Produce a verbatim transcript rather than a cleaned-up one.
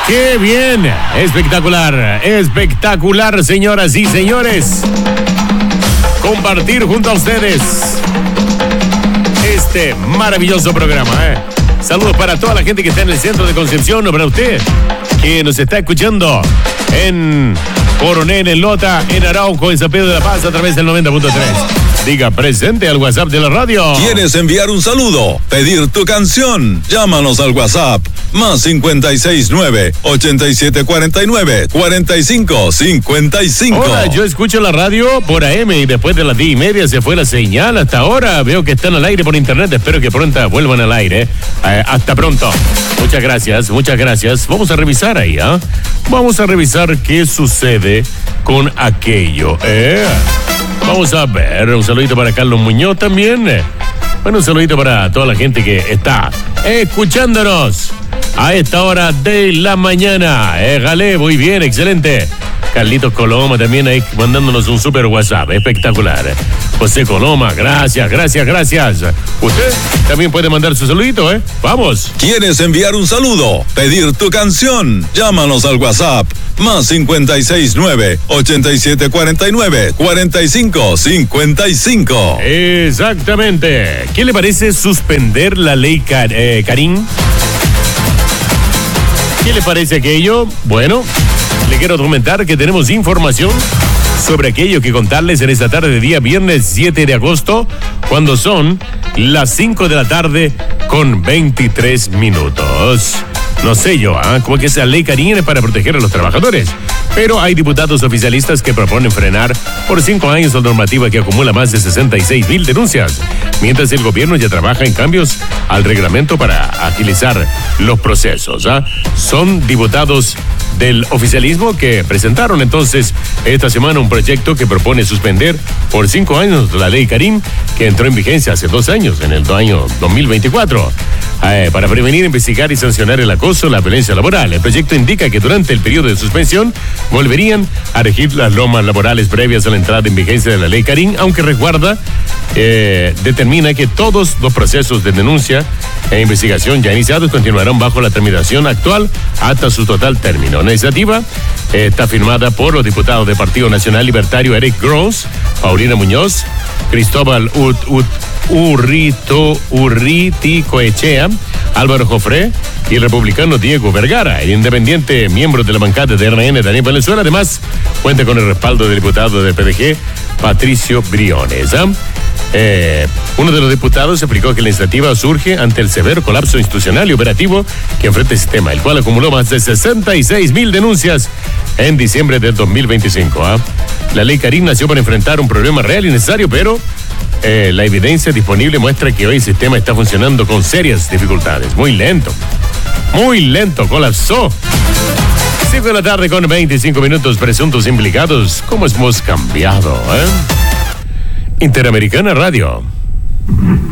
¡Qué bien! Espectacular, espectacular, señoras y señores. Compartir junto a ustedes este maravilloso programa, ¿eh? Saludos para toda la gente que está en el centro de Concepción, o para usted que nos está escuchando en Coronel, en Lota, en Arauco, en San Pedro de la Paz, a través del noventa punto tres. Diga presente al WhatsApp de la radio. ¿Quieres enviar un saludo? ¿Pedir tu canción? Llámanos al WhatsApp. Más cincuenta y seis nueve, ochenta y siete cuarenta y nueve, cuarenta y cinco cincuenta y cinco. Hola, yo escucho la radio por A M y después de las diez y media se fue la señal. Hasta ahora veo que están al aire por internet. Espero que pronto vuelvan al aire. Eh, hasta pronto. Muchas gracias, muchas gracias. Vamos a revisar ahí, ¿ah? ¿eh? Vamos a revisar qué sucede con aquello. Eh. Vamos a ver, un saludito para Carlos Muñoz también. Bueno, un saludito para toda la gente que está escuchándonos a esta hora de la mañana. Eh, Galé, muy bien, excelente. Carlitos Coloma también ahí mandándonos un super WhatsApp, espectacular. José Coloma, gracias, gracias, gracias. Usted también puede mandar su saludito, ¿eh? Vamos. ¿Quieres enviar un saludo? ¿Pedir tu canción? Llámanos al WhatsApp. Más cincuenta y seis nueve, ochenta y siete cuarenta y nueve, cuarenta y cinco cincuenta y cinco. Exactamente. ¿Qué le parece suspender la ley Car- eh, Karim? ¿Qué le parece aquello? Bueno, le quiero comentar que tenemos información sobre aquello que contarles en esta tarde de día viernes siete de agosto, cuando son las cinco de la tarde con veintitrés minutos. No sé yo, ¿eh? Como que esa ley Karim es para proteger a los trabajadores. Pero hay diputados oficialistas que proponen frenar por cinco años la normativa que acumula más de sesenta y seis mil denuncias, mientras el gobierno ya trabaja en cambios al reglamento para agilizar los procesos. ¿eh? Son diputados del oficialismo que presentaron entonces esta semana un proyecto que propone suspender por cinco años la ley Karim, que entró en vigencia hace dos años, en el año dos mil veinticuatro. Eh, para prevenir, investigar y sancionar el acoso, la violencia laboral. El proyecto indica que durante el periodo de suspensión volverían a regir las normas laborales previas a la entrada en vigencia de la ley Karim, aunque resguarda, eh, determina que todos los procesos de denuncia e investigación ya iniciados continuarán bajo la tramitación actual hasta su total término. La iniciativa eh, está firmada por los diputados del Partido Nacional Libertario Eric Gross, Paulina Muñoz, Cristóbal Ut, Ut, Urrito, Urriticoechea, Álvaro Jofré y el republicano Diego Vergara. El independiente miembro de la bancada de R N, Daniel Valenzuela, además cuenta con el respaldo del diputado del P D G, Patricio Briones. ¿eh? Eh, uno de los diputados explicó que la iniciativa surge ante el severo colapso institucional y operativo que enfrenta el sistema, el cual acumuló más de sesenta y seis mil denuncias en diciembre del dos mil veinticinco. ¿eh? La ley Karim nació para enfrentar un problema real y necesario, pero eh, la evidencia disponible muestra que hoy el sistema está funcionando con serias dificultades. Muy lento, muy lento, colapsó. cinco de la tarde con veinticinco minutos, presuntos implicados. ¿Cómo hemos cambiado, eh? Interamericana Radio.